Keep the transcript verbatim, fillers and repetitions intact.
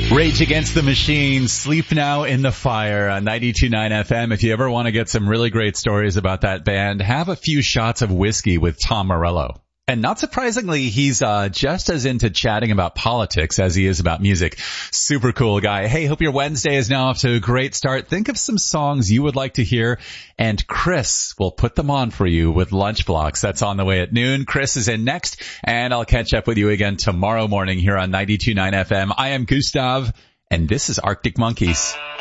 Rage Against the Machine, Sleep Now in the Fire on ninety-two point nine F M. If you ever want to get some really great stories about that band, have a few shots of whiskey with Tom Morello. And not surprisingly, he's uh just as into chatting about politics as he is about music. Super cool guy. Hey, hope your Wednesday is now off to a great start. Think of some songs you would like to hear, and Chris will put them on for you with Lunch Blocks. That's on the way at noon. Chris is in next, and I'll catch up with you again tomorrow morning here on ninety-two point nine F M. I am Gustav, and this is Arctic Monkeys.